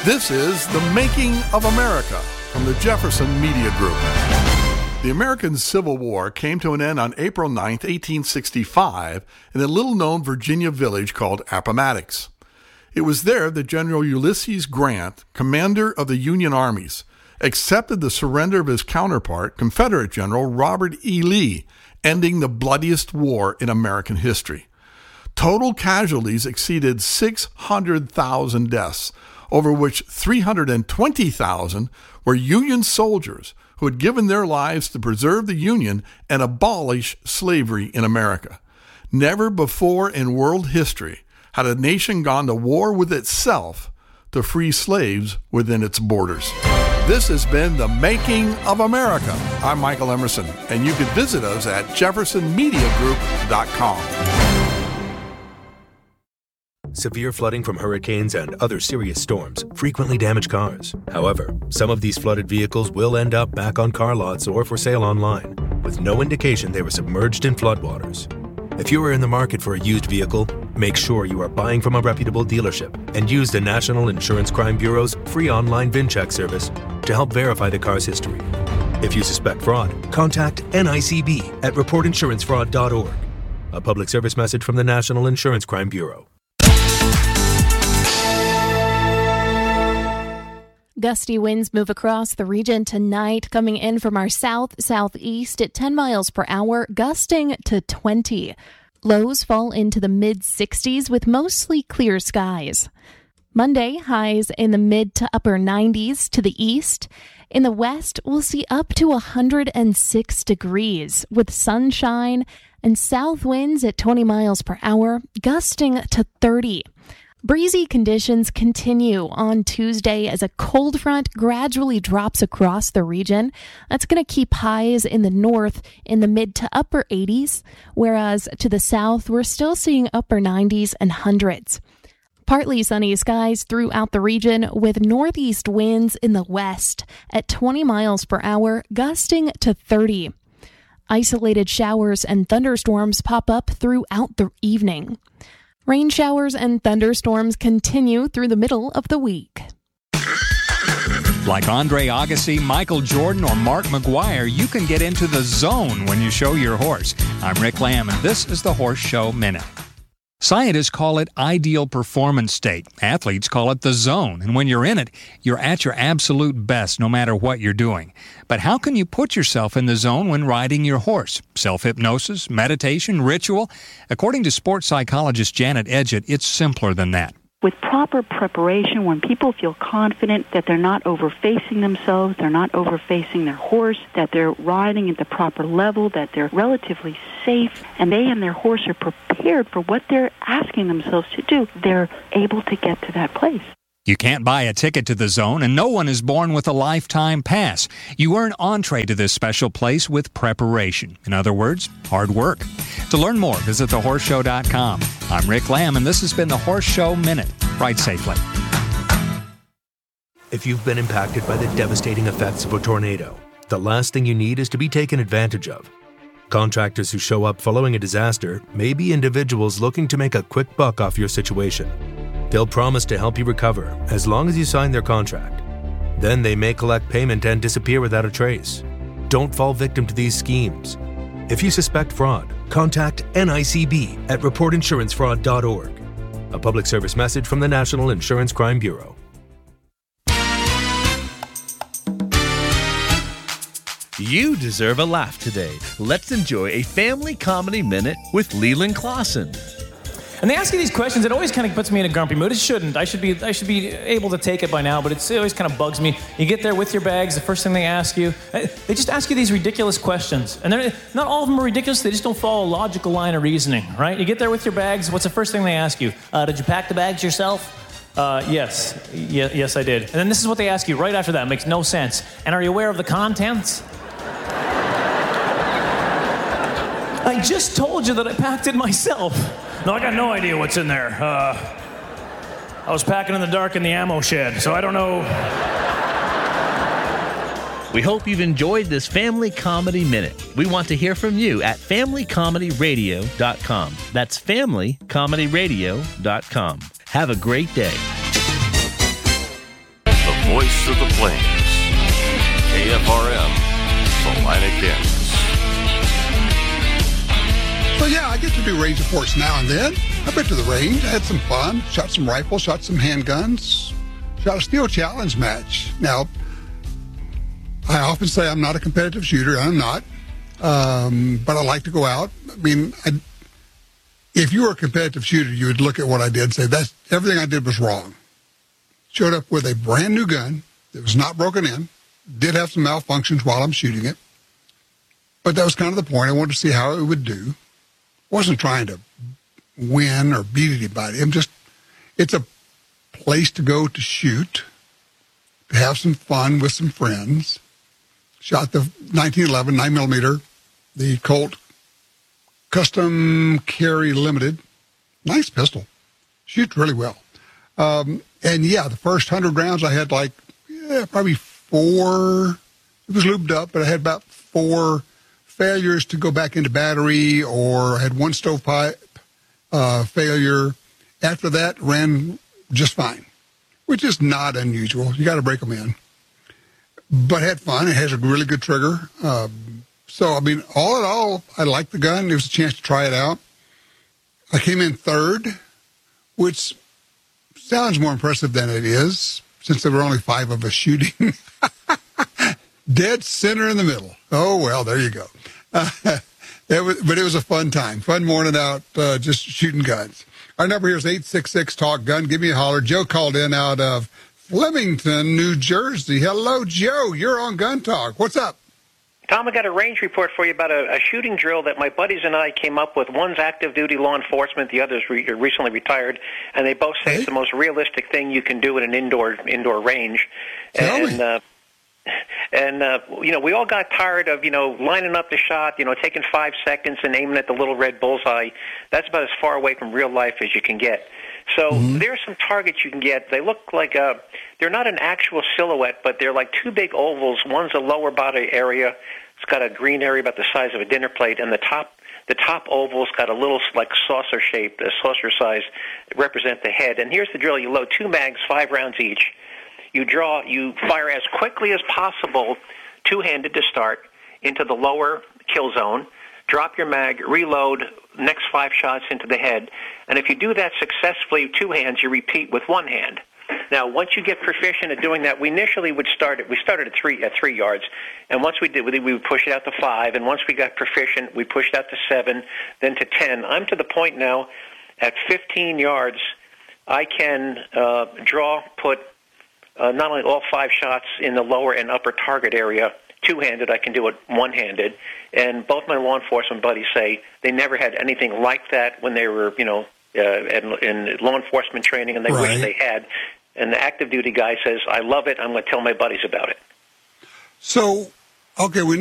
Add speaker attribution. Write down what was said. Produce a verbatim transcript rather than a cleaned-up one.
Speaker 1: This is The Making of America from the Jefferson Media Group. The American Civil War came to an end on April ninth, eighteen sixty-five, in a little-known Virginia village called Appomattox. It was there that General Ulysses Grant, commander of the Union armies, accepted the surrender of his counterpart, Confederate General Robert E. Lee, ending the bloodiest war in American history. Total casualties exceeded six hundred thousand deaths, over which three hundred twenty thousand were Union soldiers who had given their lives to preserve the Union and abolish slavery in America. Never before in world history had a nation gone to war with itself to free slaves within its borders. This has been The Making of America. I'm Michael Emerson, and you can visit us at jefferson media group dot com.
Speaker 2: Severe flooding from hurricanes and other serious storms frequently damage cars. However, some of these flooded vehicles will end up back on car lots or for sale online, with no indication they were submerged in floodwaters. If you are in the market for a used vehicle, make sure you are buying from a reputable dealership and use the National Insurance Crime Bureau's free online VinCheck service to help verify the car's history. If you suspect fraud, contact N I C B at report insurance fraud dot org. A public service message from the National Insurance Crime Bureau.
Speaker 3: Gusty winds move across the region tonight, coming in from our south-southeast at ten miles per hour, gusting to twenty. Lows fall into the mid-sixties with mostly clear skies. Monday, highs in the mid to upper nineties to the east. In the west, we'll see up to one hundred six degrees with sunshine and south winds at twenty miles per hour, gusting to thirty. Breezy conditions continue on Tuesday as a cold front gradually drops across the region. That's going to keep highs in the north in the mid to upper eighties, whereas to the south, we're still seeing upper nineties and hundreds. Partly sunny skies throughout the region with northeast winds in the west at twenty miles per hour, gusting to thirty. Isolated showers and thunderstorms pop up throughout the evening. Rain showers and thunderstorms continue through the middle of the week.
Speaker 4: Like Andre Agassi, Michael Jordan, or Mark McGwire, you can get into the zone when you show your horse. I'm Rick Lamb, and this is the Horse Show Minute. Scientists call it ideal performance state. Athletes call it the zone. And when you're in it, you're at your absolute best no matter what you're doing. But how can you put yourself in the zone when riding your horse? Self-hypnosis, meditation, ritual? According to sports psychologist Janet Edgett, it's simpler than that.
Speaker 5: With proper preparation, when people feel confident that they're not overfacing themselves, they're not overfacing their horse, that they're riding at the proper level, that they're relatively safe, and they and their horse are prepared for what they're asking themselves to do, they're able to get to that place.
Speaker 4: You can't buy a ticket to the zone, and no one is born with a lifetime pass. You earn entree to this special place with preparation. In other words, hard work. To learn more, visit the horse show dot com. I'm Rick Lamb, and this has been the Horse Show Minute. Ride safely.
Speaker 2: If you've been impacted by the devastating effects of a tornado, the last thing you need is to be taken advantage of. Contractors who show up following a disaster may be individuals looking to make a quick buck off your situation. They'll promise to help you recover as long as you sign their contract. Then they may collect payment and disappear without a trace. Don't fall victim to these schemes. If you suspect fraud, contact N I C B at report insurance fraud dot org. A public service message from the National Insurance Crime Bureau.
Speaker 6: You deserve a laugh today. Let's enjoy a family comedy minute with Leland Clausen.
Speaker 7: And they ask you these questions, it always kind of puts me in a grumpy mood. It shouldn't. I should be I should be able to take it by now, but it's, it always kind of bugs me. You get there with your bags, the first thing they ask you, they just ask you these ridiculous questions. And they're, not all of them are ridiculous, they just don't follow a logical line of reasoning, right? You get there with your bags, what's the first thing they ask you? Uh, did you pack the bags yourself? Uh, yes. Ye- yes, I did. And then this is what they ask you right after that. It makes no sense. And are you aware of the contents? I just told you that I packed it myself. No, I got no idea what's in there. Uh, I was packing in the dark in the ammo shed, so I don't know.
Speaker 6: We hope you've enjoyed this Family Comedy Minute. We want to hear from you at family comedy radio dot com. That's family comedy radio dot com. Have a great day.
Speaker 8: voice of the plains, K F R M, Salina, Kansas.
Speaker 9: So yeah, I get to do range reports now and then. I've been to the range, I had some fun, shot some rifles, shot some handguns, shot a steel challenge match. Now, I often say I'm not a competitive shooter, I'm not, um, but I like to go out. I mean, I, if you were a competitive shooter, you would look at what I did and say, that's, everything I did was wrong. Showed up with a brand new gun that was not broken in, did have some malfunctions while I'm shooting it, but that was kind of the point. I wanted to see how it would do. Wasn't trying to win or beat anybody. I'm just, it's a place to go to shoot, to have some fun with some friends. Shot the nineteen eleven nine millimeter, the Colt Custom Carry Limited. Nice pistol. Shoots really well. Um, and yeah, the first hundred rounds I had like, yeah, probably four, it was lubed up, but I had about four failures to go back into battery, or I had one stovepipe uh, failure. After that, ran just fine, which is not unusual. You got to break them in. But had fun. It has a really good trigger. Um, so, I mean, all in all, I liked the gun. There was a chance to try it out. I came in third, which sounds more impressive than it is, since there were only five of us shooting. Dead center in the middle. Oh, well, there you go. Uh, it was, but it was a fun time. Fun morning out, uh, just shooting guns. Our number here is eight six six, talk gun. Give me a holler. Joe called in out of Flemington, New Jersey. Hello, Joe. You're on Gun Talk. What's up?
Speaker 10: Tom, I got a range report for you about a, a shooting drill that my buddies and I came up with. One's active duty law enforcement, the other's re- recently retired, and they both say hey. It's the most realistic thing you can do in an indoor indoor range.
Speaker 9: Tell
Speaker 10: and
Speaker 9: me.
Speaker 10: Uh, and uh, you know, we all got tired of you know lining up the shot, you know, taking five seconds and aiming at the little red bullseye. That's about as far away from real life as you can get. So mm-hmm. There's some targets you can get. They look like a, they're not an actual silhouette, but they're like two big ovals. One's a lower body area. It's got a green area about the size of a dinner plate, and the top the top oval's got a little like saucer shape, a saucer size, represent the head. And here's the drill: you load two mags, five rounds each. You draw, you fire as quickly as possible, two-handed to start, into the lower kill zone. Drop your mag, reload, next five shots into the head. And if you do that successfully with two hands, you repeat with one hand. Now, once you get proficient at doing that, we initially would start at, we started at three at three yards, and once we did, we would push it out to five, and once we got proficient, we pushed out to seven, then to ten. I'm to the point now, at fifteen yards, I can uh, draw, put uh, not only all five shots in the lower and upper target area, two-handed, I can do it one-handed, and both my law enforcement buddies say they never had anything like that when they were, you know, uh, in, in law enforcement training, and they
Speaker 9: right.
Speaker 10: wish they had. And the active duty guy says, I love it, I'm going to tell my buddies about it.
Speaker 9: So, okay, we